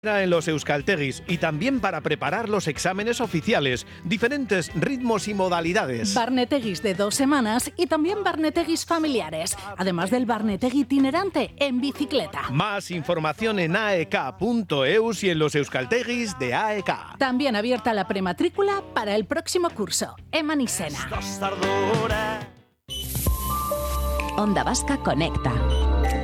En los euskaltegis y también para preparar los exámenes oficiales, diferentes ritmos y modalidades. Barnetegis de 2 semanas y también barnetegis familiares, además del barnetegui itinerante en bicicleta. Más información en aek.eus y en los euskaltegis de AEK. También abierta la prematrícula para el próximo curso, Eman y Sena. Onda Vasca Conecta.